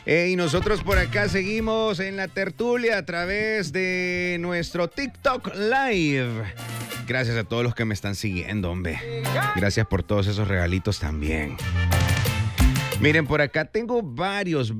Y nosotros por acá seguimos en la tertulia a través de nuestro TikTok Live. Gracias a todos los que me están siguiendo, hombre. Gracias por todos esos regalitos también. Miren, por acá tengo varios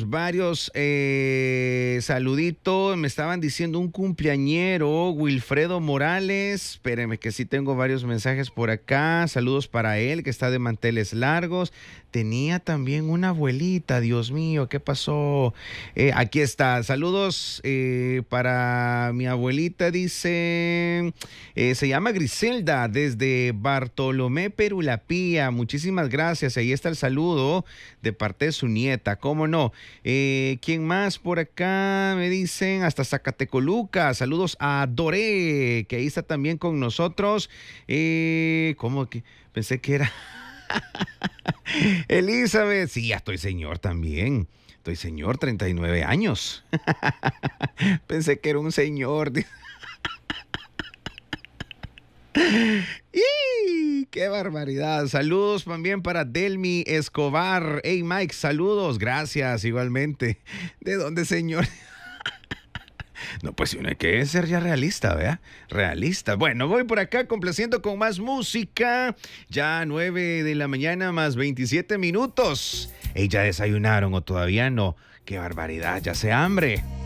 saluditos. Me estaban diciendo un cumpleañero, Wilfredo Morales. Espérenme que sí tengo varios mensajes por acá. Saludos para él, que está de manteles largos. Tenía también una abuelita, Dios mío, ¿qué pasó? Aquí está, saludos para mi abuelita, dice, se llama Griselda, desde Bartolomé, Perulapía. Muchísimas gracias, ahí está el saludo de parte de su nieta, ¿cómo no? ¿Quién más por acá? Me dicen, hasta Zacatecoluca, saludos a Doré, que ahí está también con nosotros. ¿Cómo que? Pensé que era... Elizabeth, sí, ya estoy señor también. Estoy señor, 39 años. Pensé que era un señor. ¡Y qué barbaridad! Saludos también para Delmi Escobar. Hey Mike, saludos, gracias igualmente. ¿De dónde, señor? No, pues uno hay que ser ya realista, ¿verdad? Realista. Bueno, voy por acá complaciendo con más música. Ya 9 de la mañana más 27 minutos. ¿Ya desayunaron o todavía no? ¡Qué barbaridad! Ya hace hambre.